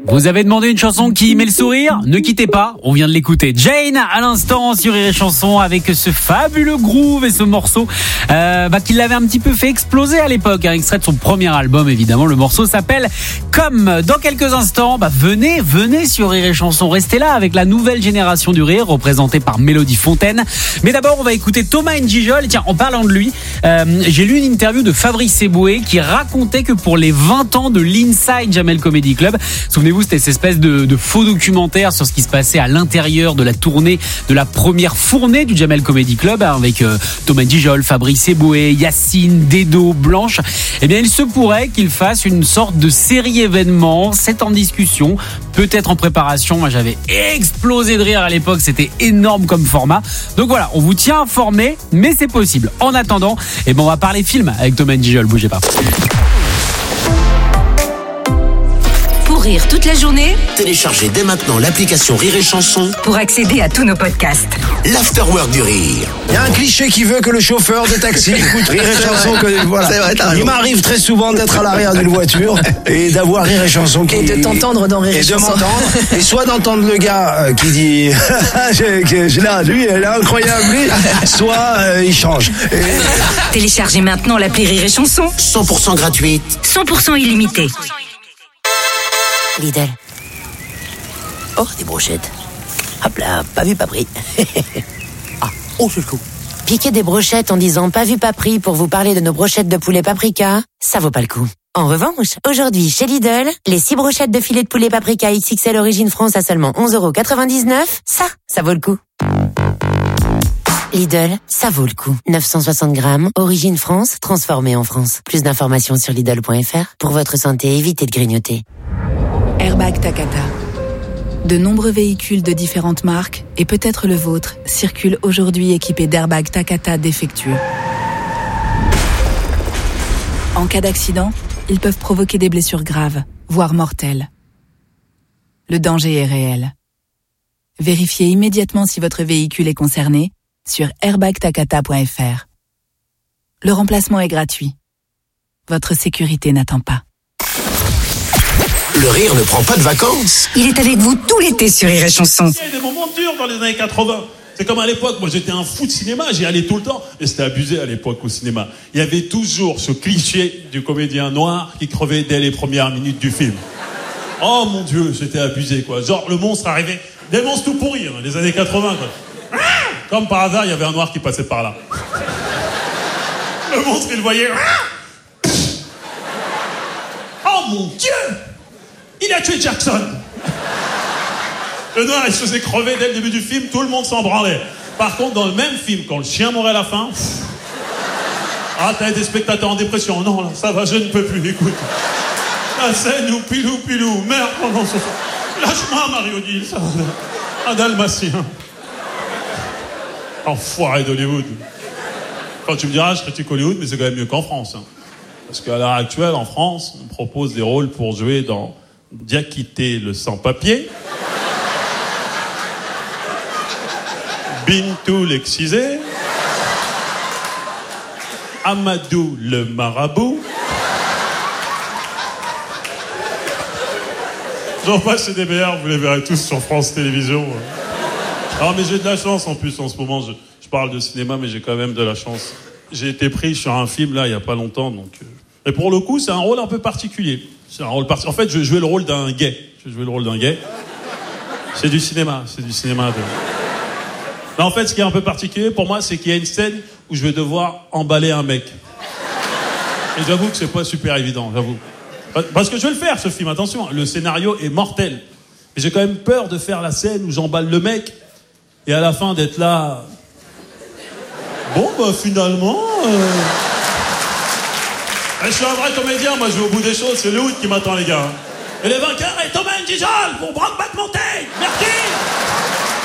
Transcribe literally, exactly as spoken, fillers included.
Vous avez demandé une chanson qui met le sourire? Ne quittez pas, on vient de l'écouter. Jane, à l'instant, sur Rire et Chanson, avec ce fabuleux groove et ce morceau euh, bah, qui l'avait un petit peu fait exploser à l'époque, hein, extrait de son premier album, évidemment. Le morceau s'appelle Comme. Dans quelques instants, bah, venez, venez sur Rire et Chanson. Restez là avec la nouvelle génération du rire, représentée par Mélodie Fontaine. Mais d'abord, on va écouter Thomas N'Gijol. Et tiens, en parlant de lui, euh, j'ai lu une interview de Fabrice Eboué qui racontait que pour les vingt ans de l'Inside Jamel Comedy Club, souvenez-vous, c'était cette espèce de, de faux documentaire sur ce qui se passait à l'intérieur de la tournée de la première fournée du Jamel Comedy Club, avec euh, Thomas N'Gijol, Fabrice Eboué, Yacine, Dedo, Blanche. Eh bien, il se pourrait qu'il fasse une sorte de série événement. C'est en discussion, peut-être en préparation. Moi, j'avais explosé de rire à l'époque. C'était énorme comme format. Donc voilà, on vous tient informé, mais c'est possible. En attendant, eh ben, on va parler film avec Thomas N'Gijol. Bougez pas. Rire toute la journée. Téléchargez dès maintenant l'application Rire et Chanson pour accéder à tous nos podcasts. L'Afterwork du rire. Il y a un cliché qui veut que le chauffeur de taxi écoute Rire et Chanson. Que, voilà. C'est vrai, Il m'arrive très souvent d'être à l'arrière d'une voiture et d'avoir Rire et Chanson qui... Et de t'entendre dans Rire et, et Chanson. de m'entendre. Et soit d'entendre le gars euh, qui dit j'ai, j'ai là, lui, elle est incroyable, lui. Soit euh, il change. Et... Téléchargez maintenant l'appli Rire et Chanson. cent pour cent gratuite. cent pour cent illimité. Lidl. Oh, des brochettes. Hop là, pas vu, pas pris. Ah, oh, c'est chaud. Piquer des brochettes en disant pas vu, pas pris pour vous parler de nos brochettes de poulet paprika, ça vaut pas le coup. En revanche, aujourd'hui, chez Lidl, les six brochettes de filet de poulet paprika X X L Origine France à seulement onze euros quatre-vingt-dix-neuf, ça, ça vaut le coup. Lidl, ça vaut le coup. neuf cent soixante grammes, origine France, transformée en France. Plus d'informations sur Lidl point F R. Pour votre santé, évitez de grignoter. Airbag Takata. De nombreux véhicules de différentes marques, et peut-être le vôtre, circulent aujourd'hui équipés d'airbags Takata défectueux. En cas d'accident, ils peuvent provoquer des blessures graves, voire mortelles. Le danger est réel. Vérifiez immédiatement si votre véhicule est concerné sur airbag takata point F R. Le remplacement est gratuit. Votre sécurité n'attend pas. Le rire ne prend pas de vacances. Il est avec vous tout l'été sur Rire et Chanson. Il y a des moments durs dans les années quatre-vingts. C'est comme à l'époque, moi j'étais un fou de cinéma, j'y allais tout le temps. Et c'était abusé à l'époque au cinéma. Il y avait toujours ce cliché du comédien noir qui crevait dès les premières minutes du film. Oh mon Dieu, c'était abusé quoi. Genre le monstre arrivait, des monstres tout pourris, hein, les années quatre-vingts quoi. Comme par hasard, il y avait un noir qui passait par là. Le monstre, il le voyait. Oh mon Dieu! Il a tué Jackson! Le noir, il se faisait crever dès le début du film, tout le monde s'en branlait. Par contre, dans le même film, quand le chien mourait à la fin... Ah, t'as des spectateurs en dépression. Non, là, ça va, je ne peux plus, écoute. La scène où pilou, pilou, merde, oh non, ça... Lâche-moi, Marie-Odile, ça... Un dalmatien. Enfoiré d'Hollywood. Quand tu me diras, je critique Hollywood, mais c'est quand même mieux qu'en France. Hein. Parce qu'à l'heure actuelle, en France, on propose des rôles pour jouer dans Diakité le sans-papier, Bintou l'excisé, Amadou le marabout. J'en passe, c'est des meilleurs, vous les verrez tous sur France Télévisions. Non, mais j'ai de la chance en plus en ce moment. Je, je parle de cinéma, mais j'ai quand même de la chance. J'ai été pris sur un film là il y a pas longtemps, donc. Euh... Et pour le coup, c'est un rôle un peu particulier. C'est un rôle parti... En fait, je vais jouer le rôle d'un gay. Je vais jouer le rôle d'un gay. C'est du cinéma, c'est du cinéma. De... Mais en fait, ce qui est un peu particulier pour moi, c'est qu'il y a une scène où je vais devoir emballer un mec. Et j'avoue que c'est pas super évident, j'avoue. Parce que je vais le faire, ce film. Attention, le scénario est mortel. Mais j'ai quand même peur de faire la scène où j'emballe le mec. Et à la fin d'être là... Bon, bah finalement... Euh... Je suis un vrai comédien, moi je vais au bout des choses, c'est le Hollywood qui m'attend les gars. Et les vainqueurs, et Thomas N'Gijol pour Brokeback Mountain. Merci.